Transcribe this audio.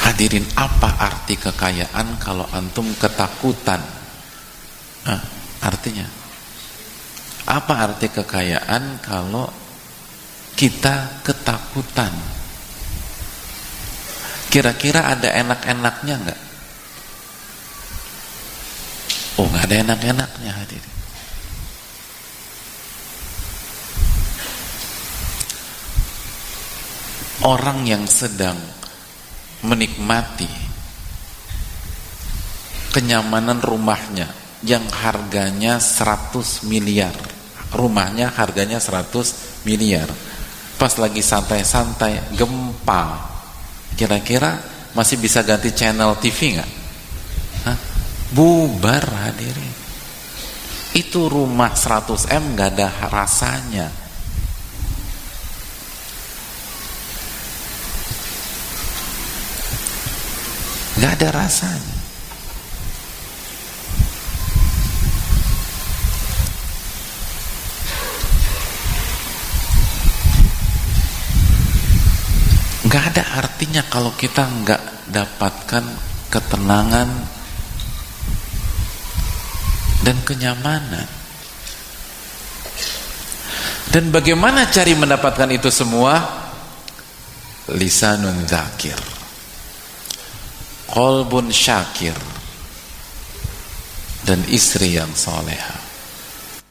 Hadirin, apa arti kekayaan kalau antum ketakutan? Artinya apa arti kekayaan kalau kita ketakutan? Kira-kira ada enak-enaknya enggak? Oh, enggak ada enak-enaknya, hadirin. Orang yang sedang menikmati kenyamanan rumahnya yang harganya 100 miliar, rumahnya harganya 100 miliar, pas lagi santai-santai gempa, kira-kira masih bisa ganti channel TV nggak? Bubar, hadirin. Itu rumah 100 M nggak ada rasanya. Nggak ada rasanya. Nggak ada artinya kalau kita nggak dapatkan ketenangan dan kenyamanan. Dan bagaimana cari mendapatkan itu semua? Lisanun dzakir, qalbun syakir, dan istri yang soleha.